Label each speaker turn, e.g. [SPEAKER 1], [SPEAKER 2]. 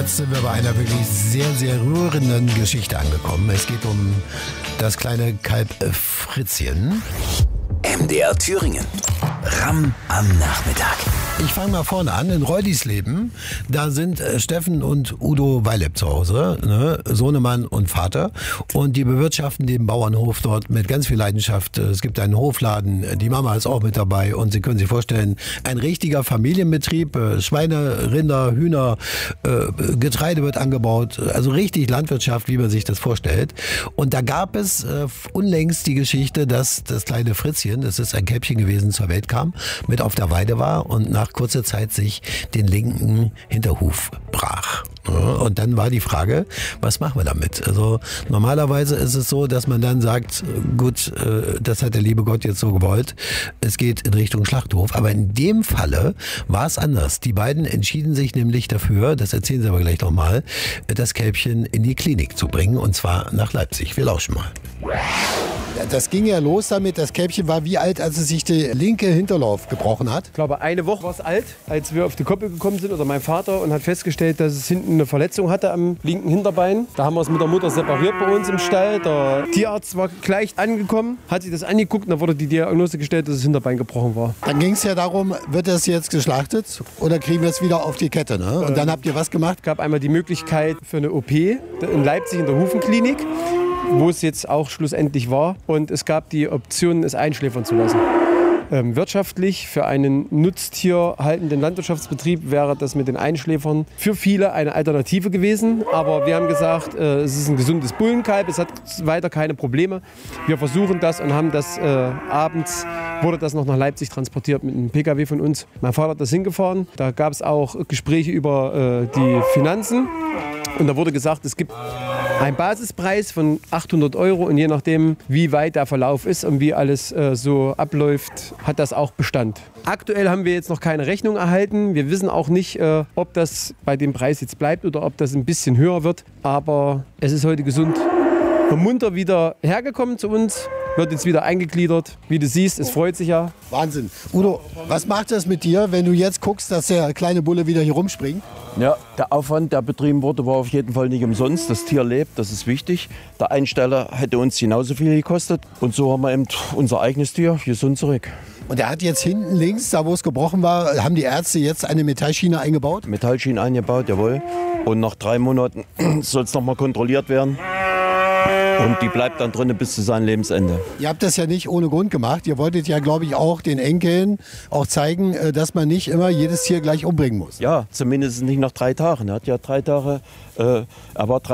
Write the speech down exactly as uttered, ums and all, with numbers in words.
[SPEAKER 1] Jetzt sind wir bei einer wirklich sehr, sehr rührenden Geschichte angekommen. Es geht um das kleine Kalb Fritzchen.
[SPEAKER 2] M D R Thüringen. Ramm am Nachmittag.
[SPEAKER 1] Ich fange mal vorne an, in Reudisleben, da sind äh, Steffen und Udo Weileb zu Hause, ne? Sohnemann und Vater, und die bewirtschaften den Bauernhof dort mit ganz viel Leidenschaft. Es gibt einen Hofladen, die Mama ist auch mit dabei und Sie können sich vorstellen, ein richtiger Familienbetrieb, äh, Schweine, Rinder, Hühner, äh, Getreide wird angebaut, also richtig Landwirtschaft, wie man sich das vorstellt. Und da gab es äh, unlängst die Geschichte, dass das kleine Fritzchen, das ist ein Kälbchen gewesen, zur Welt kam, mit auf der Weide war und nach kurzer Zeit sich den linken Hinterhuf brach. Und dann war die Frage, was machen wir damit? Also normalerweise ist es so, dass man dann sagt, gut, das hat der liebe Gott jetzt so gewollt, es geht in Richtung Schlachthof. Aber in dem Falle war es anders. Die beiden entschieden sich nämlich dafür, das erzählen sie aber gleich nochmal, das Kälbchen in die Klinik zu bringen, und zwar nach Leipzig. Wir lauschen mal. Das ging ja los damit, das Kälbchen war wie alt, als es sich der linke Hinterlauf gebrochen hat?
[SPEAKER 3] Ich glaube, eine Woche war es alt, als wir auf die Koppel gekommen sind, oder mein Vater, und hat festgestellt, dass es hinten eine Verletzung hatte am linken Hinterbein. Da haben wir es mit der Mutter separiert bei uns im Stall. Der Tierarzt war gleich angekommen, hat sich das angeguckt, und da wurde die Diagnose gestellt, dass das Hinterbein gebrochen war.
[SPEAKER 1] Dann ging es ja darum, wird das jetzt geschlachtet oder kriegen wir es wieder auf die Kette? Ne? Und dann habt ihr was gemacht?
[SPEAKER 3] Es gab einmal die Möglichkeit für eine O P in Leipzig in der Hufenklinik, wo es jetzt auch schlussendlich war. Und es gab die Option, es einschläfern zu lassen. Ähm, wirtschaftlich für einen nutztierhaltenden Landwirtschaftsbetrieb wäre das mit den Einschläfern für viele eine Alternative gewesen. Aber wir haben gesagt, äh, es ist ein gesundes Bullenkalb, es hat weiter keine Probleme. Wir versuchen das und haben das äh, abends, wurde das noch nach Leipzig transportiert mit einem Pkw von uns. Mein Vater hat das hingefahren. Da gab es auch Gespräche über äh, die Finanzen. Und da wurde gesagt, es gibt einen Basispreis von achthundert Euro, und je nachdem, wie weit der Verlauf ist und wie alles äh, so abläuft, hat das auch Bestand. Aktuell haben wir jetzt noch keine Rechnung erhalten. Wir wissen auch nicht, äh, ob das bei dem Preis jetzt bleibt oder ob das ein bisschen höher wird. Aber es ist heute gesund und munter wieder hergekommen zu uns. Wird jetzt wieder eingegliedert. Wie du siehst, es freut sich ja.
[SPEAKER 1] Wahnsinn. Udo, was macht das mit dir, wenn du jetzt guckst, dass der kleine Bulle wieder hier rumspringt?
[SPEAKER 4] Ja, der Aufwand, der betrieben wurde, war auf jeden Fall nicht umsonst. Das Tier lebt, das ist wichtig. Der Einsteller hätte uns genauso viel gekostet. Und so haben wir eben unser eigenes Tier gesund zurück.
[SPEAKER 1] Und er hat jetzt hinten links, da wo es gebrochen war, haben die Ärzte jetzt eine Metallschiene eingebaut?
[SPEAKER 4] Metallschiene eingebaut, jawohl. Und nach drei Monaten soll es nochmal kontrolliert werden. Und die bleibt dann drin bis zu seinem Lebensende.
[SPEAKER 1] Ihr habt das ja nicht ohne Grund gemacht. Ihr wolltet ja, glaube ich, auch den Enkeln auch zeigen, dass man nicht immer jedes Tier gleich umbringen muss.
[SPEAKER 4] Ja, zumindest nicht nach drei Tagen. Er hat ja drei Tage, äh, er war drei